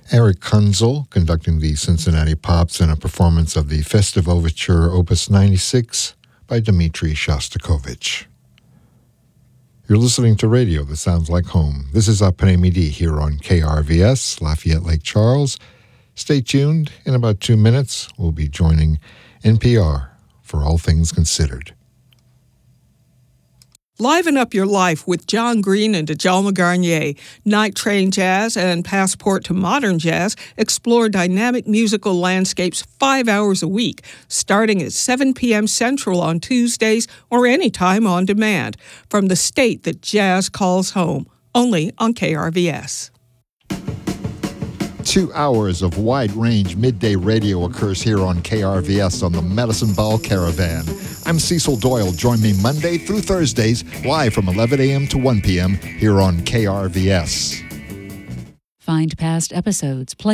Eric Kunzel conducting the Cincinnati Pops in a performance of the Festive Overture Opus 96 by Dmitri Shostakovich. You're listening to radio that sounds like home. This is Apres Midi here on KRVS, Lafayette Lake Charles. Stay tuned. In about 2 minutes, we'll be joining NPR for All Things Considered. Liven up your life with John Green and Djalma Garnier. Night Train Jazz and Passport to Modern Jazz explore dynamic musical landscapes 5 hours a week, starting at 7 p.m. Central on Tuesdays or anytime on demand, from the state that jazz calls home, only on KRVS. 2 hours of wide-range midday radio occurs here on KRVS on the Medicine Ball Caravan. I'm Cecil Doyle. Join me Monday through Thursdays, live from 11 a.m. to 1 p.m. here on KRVS. Find past episodes, play